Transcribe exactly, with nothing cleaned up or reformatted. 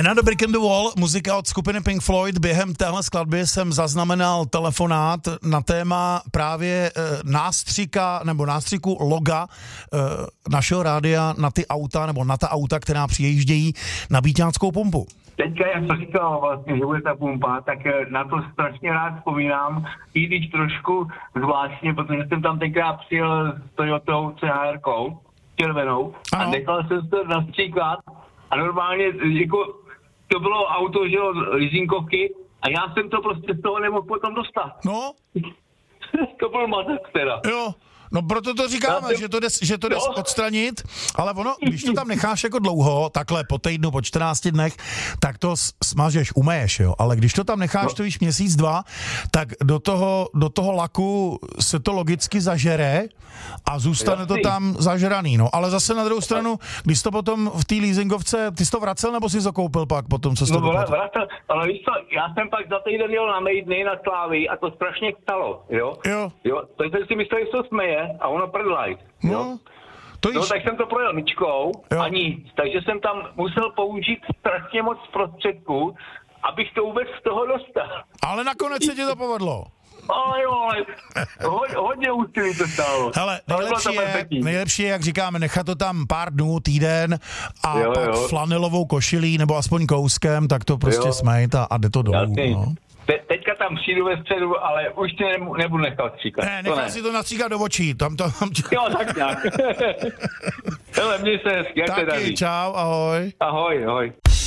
Another Brick in the Wall, muzika od skupiny Pink Floyd. Během téhle skladby jsem zaznamenal telefonát na téma právě e, nástřika nebo nástřiku loga e, našeho rádia na ty auta nebo na ta auta, která přijíždějí na Bíťánskou pumpu. Teďka, jak to říkal vlastně, že bude ta pumpa, tak na to strašně rád vzpomínám, i když trošku zvláštně, protože jsem tam tenkrát přijel s Toyotou C H R-kou, červenou, ano. A nechal jsem to nastříkat a normálně jako to bylo auto, že jo, leasingovky a já jsem to prostě z toho nemohl potom dostat. No. To byl mazek teda. Jo. No proto to říkáme, jsem... že to jde, že to jde no. odstranit, ale ono, když to tam necháš jako dlouho, takhle po týdnu, po čtrnácti dnech, tak to smažeš, umeješ, jo, ale když to tam necháš, no. to víš, měsíc, dva, tak do toho, do toho laku se to logicky zažere a zůstane to tam zažraný, no, ale zase na druhou stranu, když jsi to potom v té leasingovce, ty jsi to vracel, nebo jsi to koupil pak potom, co jsi no, to doplatil? vracel, ale víš co, já jsem pak za týden jel na Maidny, na Slávy a to strašně stalo, jo, jo, jo, to jsem si myslel, že to směje, a ono prdlaj. No, to no, tak jsem to projel myčkou jo. a nic. Takže jsem tam musel použít strašně moc prostředků, abych to vůbec z toho dostal. Ale nakonec se ti to povedlo. Ale jo, ale hodně, hodně úsilí to stálo. Hele, nejlepší je, nejlepší je, jak říkáme, nechat to tam pár dnů, týden a jo, pak jo. flanelovou košilí nebo aspoň kouskem, tak to prostě smejt a, a jde to dolů. No. Te, teďka tam přijdu ve středu, ale už tě nebu, nebudu nechat stříkat. Ne, nechal ne. si to nastříkat do očí. Tam to, tam tě... Jo, tak nějak. Hele, měj se hezky, jak se daří. Taky, čau, ahoj. Ahoj, ahoj.